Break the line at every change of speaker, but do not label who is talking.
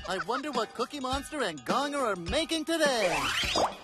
I wonder what Cookie Monster and Gonger are making today.